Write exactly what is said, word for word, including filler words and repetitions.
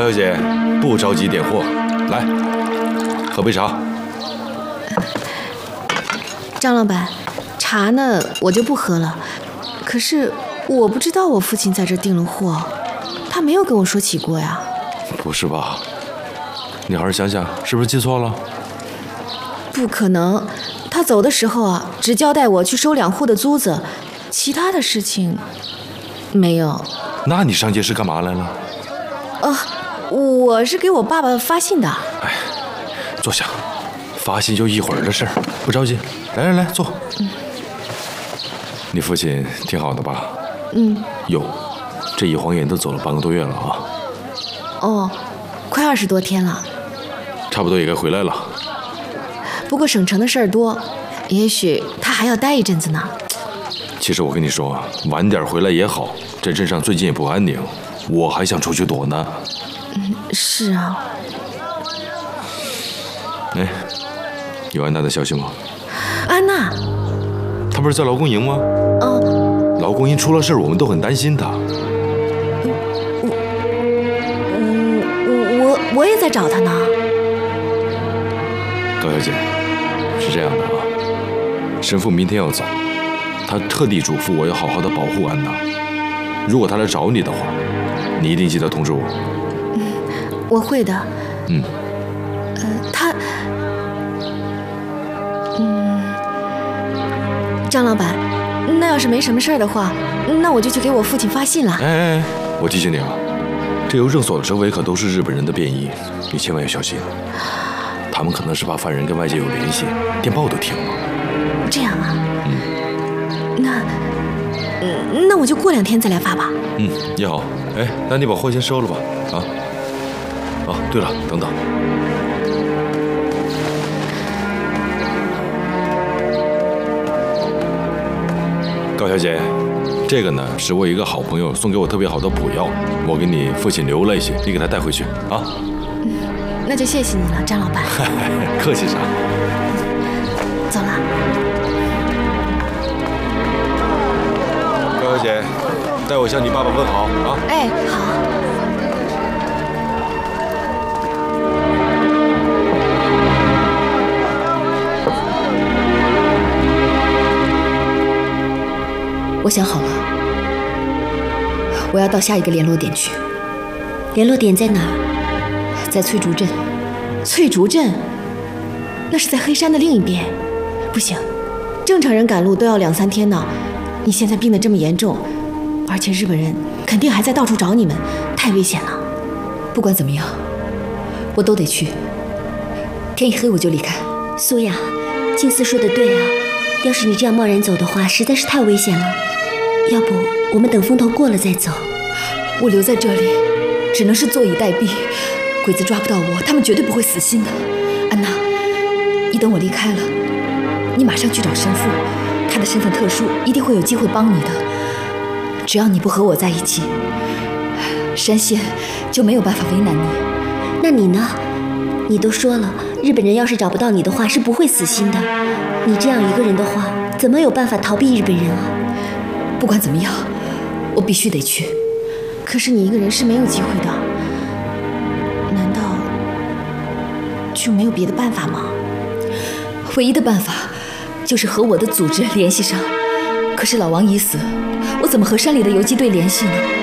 小姐，不着急点货，来，喝杯茶。 张老板，茶呢我就不喝了。可是我不知道我父亲在这订了货，他没有跟我说起过呀。 不是吧？你好好想想，是不是记错了？ 不可能，他走的时候啊，只交代我去收两户的租子，其他的事情没有。 那你上街是干嘛来了？ 呃，我是给我爸爸发信的。 哎，坐下，发信就一会儿的事儿，不着急。来来来，坐。嗯。你父亲挺好的吧？ 嗯。 哟，这一晃眼都走了半个多月了啊。 哦，快二十多天了。 差不多也该回来了。 不过省城的事儿多，也许他还要待一阵子呢。 其实我跟你说，晚点回来也好，这镇上最近也不安宁，我还想出去躲呢。 嗯，是啊。 哎，有安娜的消息吗？ 安娜， 她不是在劳工营吗？ 哦。 劳工营出了事，我们都很担心她。 我我我我也在找她呢。 高小姐，是这样的啊，神父明天要走，他特地嘱咐我要好好的保护安娜。如果他来找你的话，你一定记得通知我。 嗯，我会的。 嗯。 呃，他，嗯，张老板，那要是没什么事儿的话，那我就去给我父亲发信了。 哎哎哎，我提醒你啊，这邮政所的周围可都是日本人的便衣，你千万要小心。他们可能是怕犯人跟外界有联系，电报都停了。 这样啊？ 嗯。 那，嗯，那我就过两天再来发吧。 嗯，也好。哎，那你把货先收了吧。啊。哦，对了，等等。高小姐，这个呢是我一个好朋友送给我特别好的补药，我给你父亲留了一些，你给他带回去啊。 嗯，那就谢谢你了，张老板。 客气啥？ 走了。 高小姐，代我向你爸爸问好啊。 哎，好。我想好了，我要到下一个联络点去。 联络点在哪儿？ 在翠竹镇。翠竹镇？那是在黑山的另一边。不行，正常人赶路都要两三天呢。你现在病得这么严重，而且日本人肯定还在到处找你们，太危险了。不管怎么样，我都得去。天一黑我就离开。 苏雅，静思说的对啊，要是你这样贸然走的话，实在是太危险了。要不我们等风头过了再走。 我留在这里只能是坐以待毙，鬼子抓不到我，他们绝对不会死心的。安娜，你等我离开了，你马上去找神父，他的身份特殊，一定会有机会帮你的。只要你不和我在一起，山县就没有办法为难你。 那你呢？你都说了，日本人要是找不到你的话，是不会死心的。你这样一个人的话，怎么有办法逃避日本人啊？ 不管怎么样，我必须得去。可是你一个人是没有机会的，难道就没有别的办法吗？唯一的办法就是和我的组织联系上。可是老王已死，我怎么和山里的游击队联系呢？